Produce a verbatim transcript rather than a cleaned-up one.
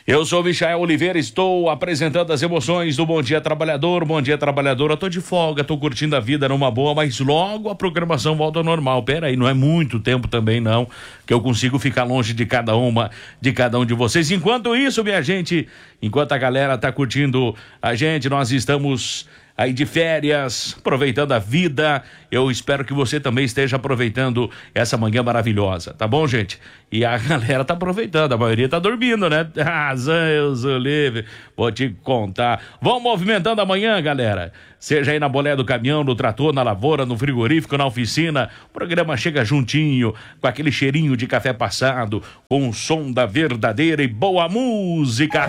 Eu sou Michael Oliveira, estou apresentando as emoções do Bom Dia Trabalhador. Bom Dia Trabalhador, eu tô de folga, tô curtindo a vida numa boa, mas logo a programação volta ao normal. Pera aí, não é muito tempo também não, que eu consigo ficar longe de cada uma, de cada um de vocês. Enquanto isso, minha gente, enquanto a galera tá curtindo a gente, nós estamos aí de férias, aproveitando a vida. Eu espero que você também esteja aproveitando essa manhã maravilhosa, tá bom, gente? E a galera tá aproveitando, a maioria tá dormindo, né? Ah, Deus o livre, vou te contar. Vão movimentando amanhã, galera. Seja aí na bolé do caminhão, no trator, na lavoura, no frigorífico, na oficina. O programa chega juntinho, com aquele cheirinho de café passado, com o som da verdadeira e boa música.